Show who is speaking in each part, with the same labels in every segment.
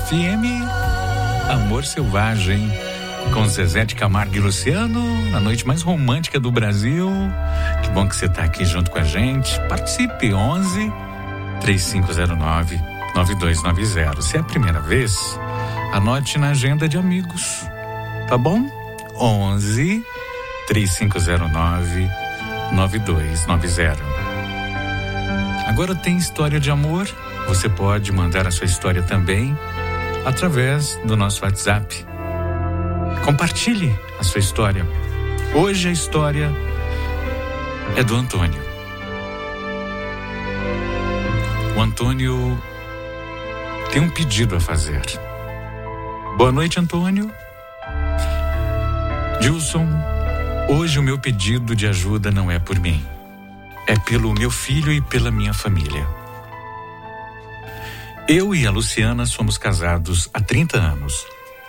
Speaker 1: FM, Amor Selvagem, com Zezé de Camargo e Luciano, na noite mais romântica do Brasil. Que bom que você está aqui junto com a gente. Participe, 11-3509-9290. Se é a primeira vez, anote na agenda de amigos, tá bom? 11-3509-9290. Agora tem história de amor. Você pode mandar a sua história também através do nosso WhatsApp. Compartilhe a sua história. Hoje a história é do Antônio. O Antônio tem um pedido a fazer. Boa noite, Antônio. Gilson, hoje o meu pedido de ajuda não é por mim. É pelo meu filho e pela minha família. Eu e a Luciana somos casados há 30 anos.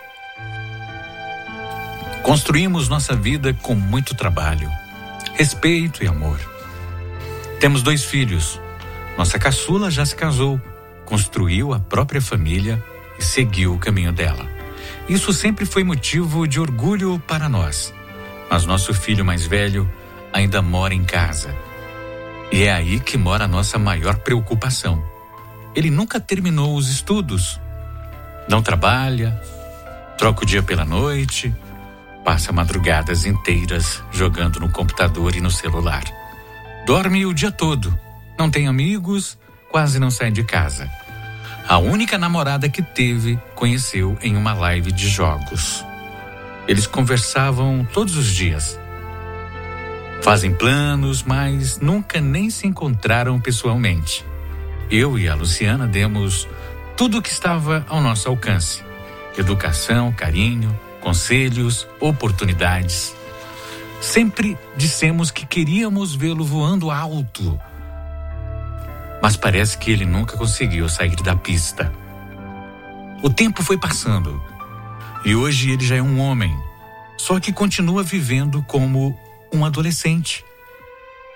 Speaker 1: Construímos nossa vida com muito trabalho, respeito e amor. Temos 2 filhos. Nossa caçula já se casou, construiu a própria família e seguiu o caminho dela. Isso sempre foi motivo de orgulho para nós. Mas nosso filho mais velho ainda mora em casa. E é aí que mora a nossa maior preocupação. Ele nunca terminou os estudos. Não trabalha, troca o dia pela noite, passa madrugadas inteiras jogando no computador e no celular. Dorme o dia todo, não tem amigos, quase não sai de casa. A única namorada que teve, conheceu em uma live de jogos. Eles conversavam todos os dias. Fazem planos, mas nunca nem se encontraram pessoalmente. Eu e a Luciana demos tudo o que estava ao nosso alcance. Educação, carinho, conselhos, oportunidades. Sempre dissemos que queríamos vê-lo voando alto. Mas parece que ele nunca conseguiu sair da pista. O tempo foi passando. E hoje ele já é um homem. Só que continua vivendo como um adolescente.